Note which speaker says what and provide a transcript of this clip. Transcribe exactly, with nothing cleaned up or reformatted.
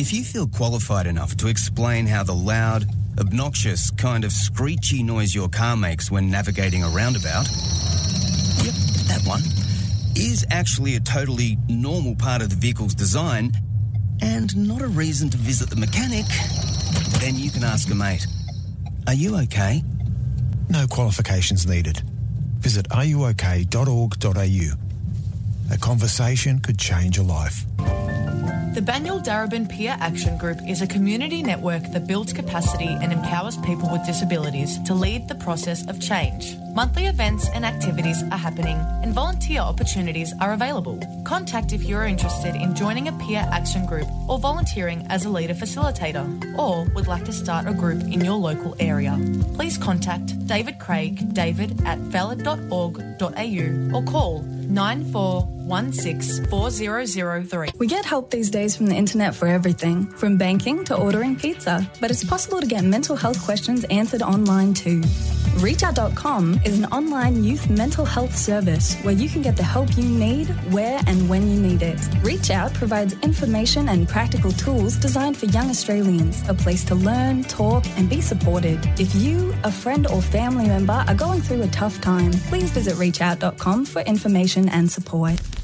Speaker 1: If you feel qualified enough to explain how the loud, obnoxious, kind of screechy noise your car makes when navigating a roundabout, yep, that one, is actually a totally normal part of the vehicle's design and not a reason to visit the mechanic, then you can ask a mate. Are you okay?
Speaker 2: No qualifications needed. Visit are you okay dot org dot a u. A conversation could change a life.
Speaker 3: The Banyul Darebin Peer Action Group is a community network that builds capacity and empowers people with disabilities to lead the process of change. Monthly events and activities are happening and volunteer opportunities are available. Contact if you're interested in joining a peer action group or volunteering as a leader facilitator, or would like to start a group in your local area. Please contact David Craig, david at valid dot org dot a u or call nine four one six four zero zero three.
Speaker 4: We get help these days from the internet for everything, from banking to ordering pizza, but it's possible to get mental health questions answered online too. reach out dot com is an online youth mental health service where you can get the help you need, where and when you need it. Reach Out provides information and practical tools designed for young Australians, a place to learn, talk and be supported. If you, a friend or family member are going through a tough time, please visit reach out dot com for information and support.